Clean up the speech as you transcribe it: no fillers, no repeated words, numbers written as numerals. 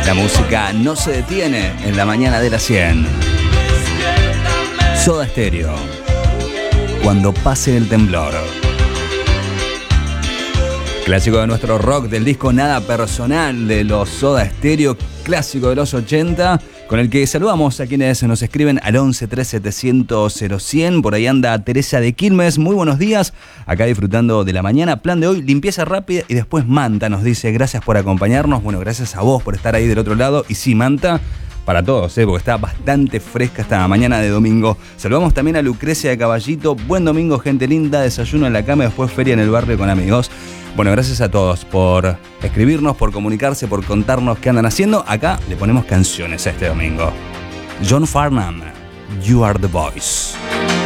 La música no se detiene en la mañana de las 100. Soda Stereo. Cuando pase el temblor. Clásico de nuestro rock del disco Nada Personal de los Soda Stereo, clásico de los 80, con el que saludamos a quienes nos escriben al 11 3700 0100. Por ahí anda Teresa de Quilmes. Muy buenos días, acá disfrutando de la mañana. Plan de hoy, limpieza rápida y después Manta nos dice gracias por acompañarnos. Bueno, gracias a vos por estar ahí del otro lado. Y sí, Manta para todos, porque está bastante fresca esta mañana de domingo. Saludamos también a Lucrecia de Caballito. Buen domingo, gente linda. Desayuno en la cama y después feria en el barrio con amigos. Bueno, gracias a todos por escribirnos, por comunicarse, por contarnos qué andan haciendo. Acá le ponemos canciones a este domingo. John Farnham, You Are The Voice.